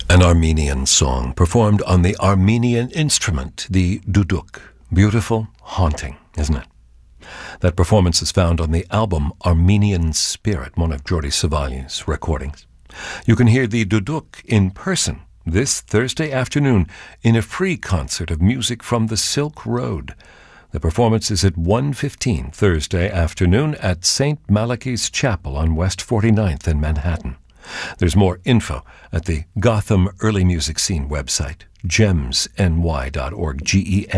An Armenian song performed on the Armenian instrument, the duduk. Beautiful, haunting, isn't it? That performance is found on the album Armenian Spirit, one of Jordi Savalli's recordings. You can hear the duduk in person this Thursday afternoon in a free concert of music from the Silk Road. The performance is at 1:15 Thursday afternoon at St. Malachi's Chapel on West 49th in Manhattan. There's more info at the Gotham Early Music Scene website, gemsny.org,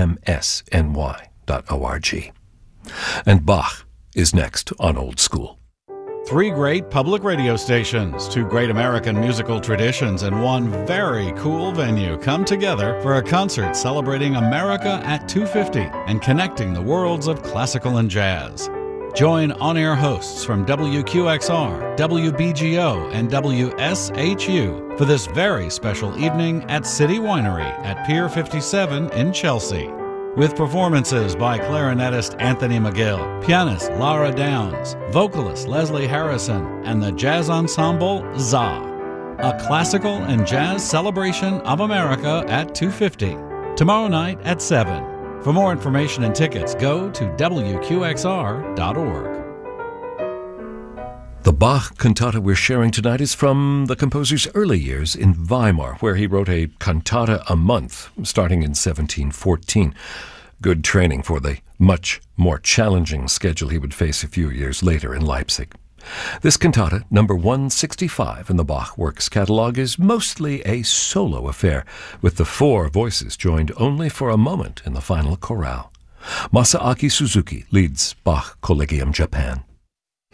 gemsny.org. And Bach is next on Old School. 3 great public radio stations, 2 great American musical traditions, and 1 very cool venue come together for a concert celebrating America at 250 and connecting the worlds of classical and jazz. Join on-air hosts from WQXR, WBGO, and WSHU for this very special evening at City Winery at Pier 57 in Chelsea. With performances by clarinetist Anthony McGill, pianist Lara Downs, vocalist Leslie Harrison, and the jazz ensemble ZA. A classical and jazz celebration of America at 250. Tomorrow night at 7. For more information and tickets, go to WQXR.org. The Bach cantata we're sharing tonight is from the composer's early years in Weimar, where he wrote a cantata a month, starting in 1714. Good training for the much more challenging schedule he would face a few years later in Leipzig. This cantata, number 165 in the Bach Works catalog, is mostly a solo affair, with the 4 voices joined only for a moment in the final chorale. Masaaki Suzuki leads Bach Collegium Japan.